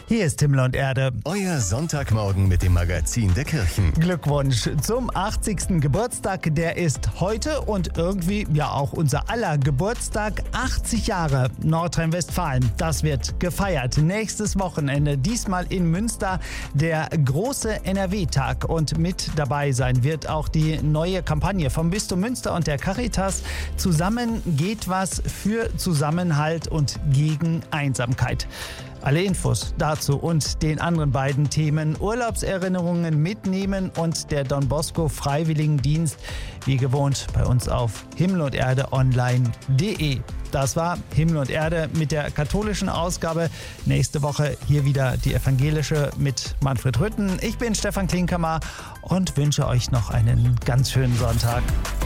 Hier ist Himmel und Erde. Euer Sonntagmorgen mit dem Magazin der Kirchen. Glückwunsch zum 80. Geburtstag. Der ist heute und irgendwie ja auch unser aller Geburtstag. 80 Jahre Nordrhein-Westfalen. Das wird gefeiert. Nächstes Wochenende, diesmal in Münster, der große NRW-Tag. Und mit dabei sein wird auch die neue Kampagne vom Bistum Münster und der Caritas. Zusammen geht was für Zusammenhalt und gegen Einsamkeit. Alle Infos dazu und den anderen beiden Themen, Urlaubserinnerungen mitnehmen und der Don Bosco Freiwilligendienst, wie gewohnt bei uns auf himmelunderdeonline.de. Das war Himmel und Erde mit der katholischen Ausgabe. Nächste Woche hier wieder die evangelische mit Manfred Rütten. Ich bin Stefan Klinkhammer und wünsche euch noch einen ganz schönen Sonntag.